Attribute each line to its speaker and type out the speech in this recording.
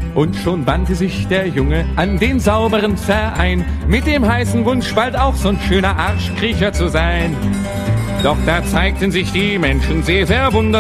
Speaker 1: Und schon wandte sich der Junge an den sauberen Verein, mit dem heißen Wunsch, bald auch so ein schöner Arschkriecher zu sein. Doch da zeigten sich die Menschen sehr verwundert